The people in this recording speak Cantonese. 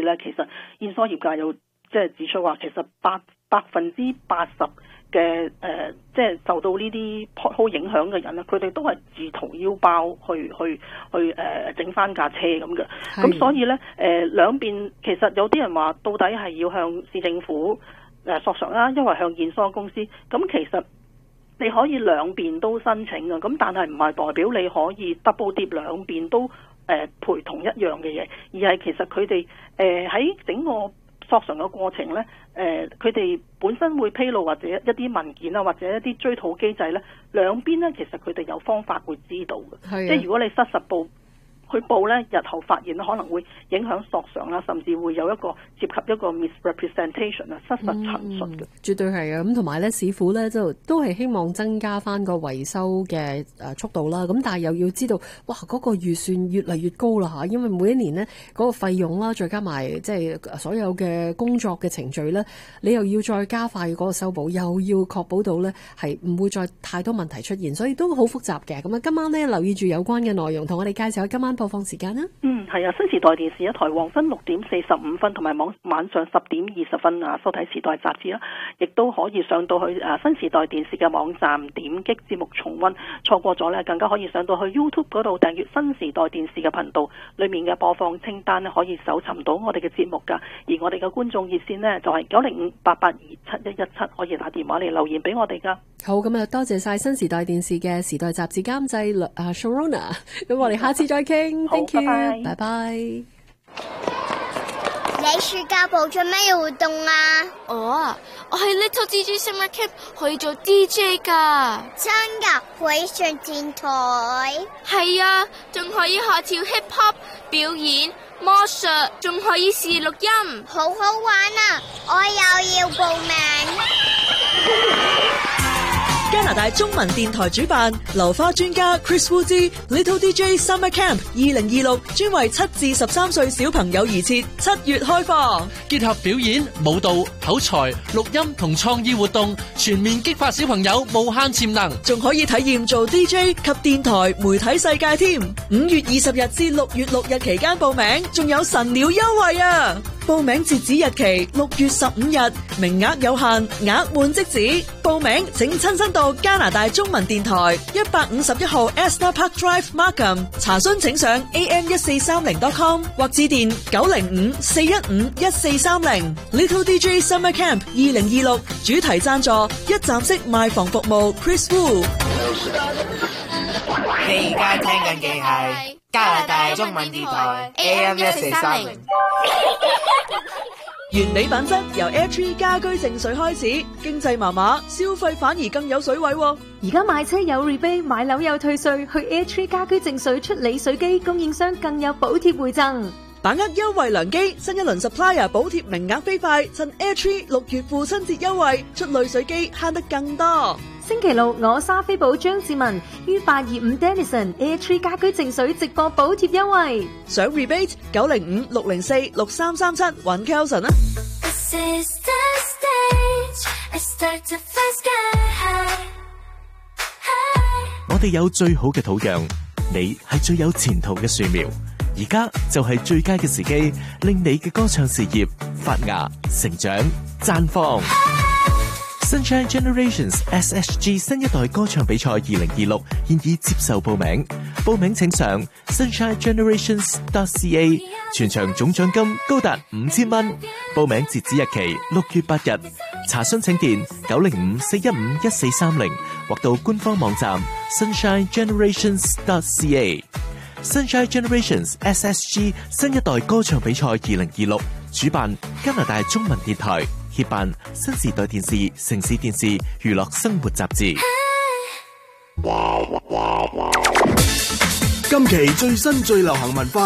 咧，其實燕梳業界有即係指出話，其實80%嘅即係受到呢啲 pothole 影響嘅人咧，佢哋都係自掏腰包去整翻架車咁嘅。咁所以咧兩邊其實有啲人話，到底係要向市政府索償啦，因為向燕梳公司。咁其實你可以兩邊都申請嘅，咁但係唔係代表你可以 double dip 兩邊都賠同一樣嘅嘢，而係其實佢哋喺整個索償嘅過程咧，佢哋本身會披露或者一啲文件啊，或者一啲追討機制咧，兩邊咧其實佢哋有方法會知道嘅，即係如果你失實去報咧，日後發現可能會影響索償啦，甚至會有一個涉及一個 misrepresentation 啊，失實陳述嘅。 絕對係啊！咁同埋咧，市府咧就都係希望增加翻個維修嘅速度啦。咁但係又要知道，哇嗰個預算越嚟越高啦嚇，因為每一年呢嗰個費用啦，再加埋即係所有嘅工作嘅程序咧，你又要再加快嗰個修補，又要確保到咧係唔會再太多問題出現，所以都好複雜嘅。咁啊，今晚呢，留意住有關嘅內容，同我哋介紹下今晚播放時間啦。 係啊，新時代電視一台黃昏6:45同埋晚上10:20收睇時代雜誌啦，亦都可以上到去新時代電視嘅網站點擊節目重溫，錯過咗呢更加可以上到去 YouTube 嗰度訂閱新時代電視嘅頻道，裏面嘅播放清單呢可以搜尋到我哋嘅節目㗎，而我哋嘅觀眾熱線呢，就係905-882-7117，可以打電話嚟留言俾我哋㗎。 好，咁啊多謝晒新時代電視嘅時代雜誌監製Sharona， 咁我哋下次再傾。Thank you， 拜拜。 你暑假部做咩活動啊？ 我喺 Little DJ Summer Camp 可以做 DJ 噶。 真噶？可以上電台？ 係啊，仲可以學跳 hip hop 表演、魔術，仲可以試錄音， 好好玩啊！我又要報名。 加拿大中文電台主辦流花專家 Chris Wu 之 Little DJ Summer Camp 2026，專為7至13歲小朋友而設，7月開放， 結合表演、舞蹈、口才、錄音同創意活動，全面激發小朋友無限潛能， 仲可以體驗做 DJ 及電台媒體世界添。5月20日至6月6日期間報名，仲有神鳥優惠啊！報名截止日期6月15日，名額有限，額滿即止。報名請親身到加拿大中文電台151號 Astor Park Drive Markham， 查詢請上 am1430.com 或致電905-415-1430。Little DJ Summer Camp 2026主題贊助一站式賣房服務 Chris Wu。 你而家聽緊嘅係加拿大中文電台 AM1430。 原味品質由 Airtree 家居淨水開始，經濟麻麻，消費反而更有水位。 而家買車有 rebate， 買樓有退稅，去 Airtree 家居淨水出理水機，供應商更有補貼回贈。 把握優惠良機，新一輪 supplier 補貼名額飛快，趁 Airtree 6月父親節優惠，出濾水機慳得更多。 星期六我莎菲寶張志文於825 Denison Airtree 家居淨水直播補貼優惠， 上 rebate 905-604-6337揾 Kelson 啦。 我哋有最好嘅土壤，你係最有前途嘅樹苗，而家就係最佳嘅時機，令你嘅歌唱事業發芽、成長、綻放。Sunshine Generations SSG 新一代歌唱比賽2026現已接受報名，報名請上 sunshinegenerations.ca， 全場總獎金高達5000蚊，報名截止日期6月8日，查詢請電905-415-1430或到官方網站 sunshinegenerations.ca。 Sunshine Generations SSG 新一代歌唱比賽2026主辦加拿大中文電台，協辦新時代電視、城市電視、娛樂生活雜誌。 今期最新最流行文化